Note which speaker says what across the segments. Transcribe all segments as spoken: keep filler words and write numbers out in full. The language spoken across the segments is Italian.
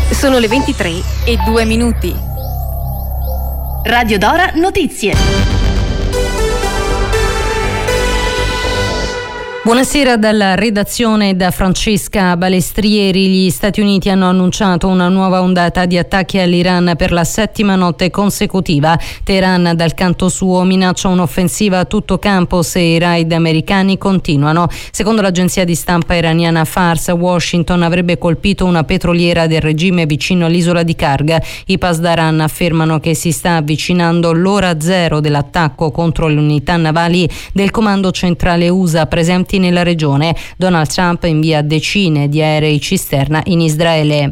Speaker 1: Sono le ventitré e due minuti.
Speaker 2: Radio Dora Notizie.
Speaker 3: Buonasera dalla redazione da Francesca Balestrieri. Gli Stati Uniti hanno annunciato una nuova ondata di attacchi all'Iran per la settima notte consecutiva. Teheran dal canto suo minaccia un'offensiva a tutto campo se i raid americani continuano. Secondo l'agenzia di stampa iraniana Fars, Washington avrebbe colpito una petroliera del regime vicino all'isola di Karg. I Pasdaran affermano che si sta avvicinando l'ora zero dell'attacco contro le unità navali del comando centrale U S A presenti nella regione. Donald Trump invia decine di aerei cisterna in Israele.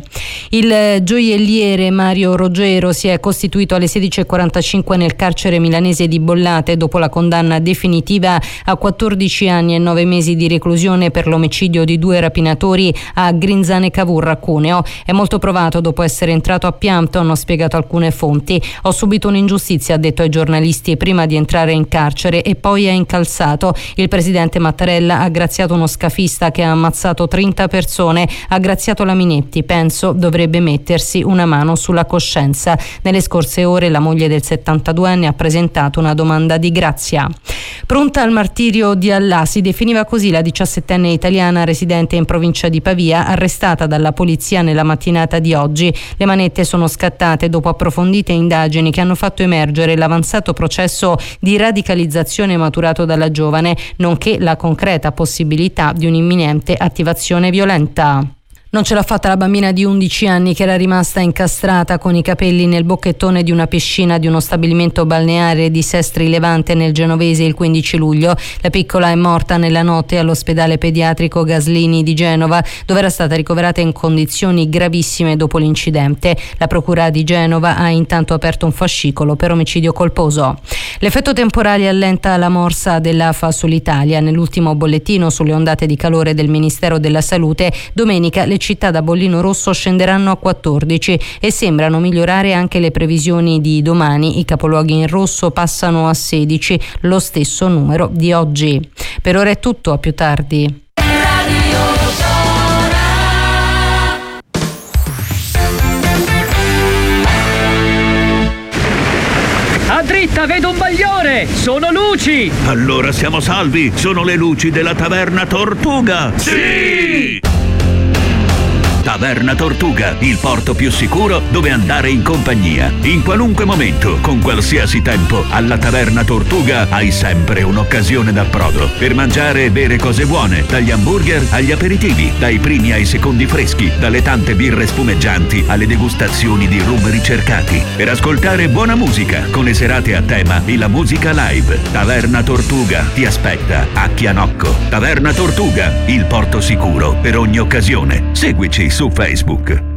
Speaker 3: Il gioielliere Mario Roggero si è costituito alle sedici e quarantacinque nel carcere milanese di Bollate dopo la condanna definitiva a quattordici anni e nove mesi di reclusione per l'omicidio di due rapinatori a Grinzane Cavour a Cuneo. È molto provato dopo essere entrato a pianto, hanno spiegato alcune fonti. Ho subito un'ingiustizia, ha detto ai giornalisti prima di entrare in carcere, e poi è incalzato. Il presidente Mattarella ha graziato uno scafista che ha ammazzato trenta persone, ha graziato la Minetti. Penso dovrebbe mettersi una mano sulla coscienza. Nelle scorse ore la moglie del settantaduenne ha presentato una domanda di grazia. Pronta al martirio di Allah, si definiva così la diciassettenne italiana residente in provincia di Pavia, arrestata dalla polizia nella mattinata di oggi. Le manette sono scattate dopo approfondite indagini che hanno fatto emergere l'avanzato processo di radicalizzazione maturato dalla giovane, nonché la concreta possibilità di un'imminente attivazione violenta. Non ce l'ha fatta la bambina di undici anni che era rimasta incastrata con i capelli nel bocchettone di una piscina di uno stabilimento balneare di Sestri Levante nel Genovese il quindici luglio. La piccola è morta nella notte all'ospedale pediatrico Gaslini di Genova, dove era stata ricoverata in condizioni gravissime dopo l'incidente. La procura di Genova ha intanto aperto un fascicolo per omicidio colposo. L'effetto temporale allenta la morsa dell'A F A sull'Italia. Nell'ultimo bollettino sulle ondate di calore del Ministero della Salute, domenica le città da bollino rosso scenderanno a quattordici e sembrano migliorare anche le previsioni di domani. I capoluoghi in rosso passano a sedici, lo stesso numero di oggi. Per ora è tutto, a più tardi.
Speaker 4: A dritta vedo un bagliore! Sono luci!
Speaker 5: Allora siamo salvi! Sono le luci della Taverna Tortuga! Sì! Taverna Tortuga, il porto più sicuro dove andare in compagnia. In qualunque momento, con qualsiasi tempo, alla Taverna Tortuga hai sempre un'occasione d'approdo per mangiare e bere cose buone, dagli hamburger agli aperitivi, dai primi ai secondi freschi, dalle tante birre spumeggianti alle degustazioni di rum ricercati, per ascoltare buona musica con le serate a tema e la musica live. Taverna Tortuga ti aspetta a Chianocco. Taverna Tortuga, il porto sicuro per ogni occasione. Seguici su Facebook.